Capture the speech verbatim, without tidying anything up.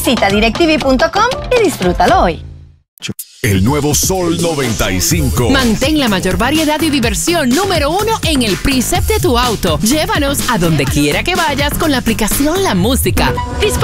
Visita directv punto com y disfrútalo hoy. El nuevo Sol noventa y cinco. Mantén la mayor variedad y diversión número uno en el preset de tu auto. Llévanos a donde quiera que vayas con la aplicación La Música. Disfruta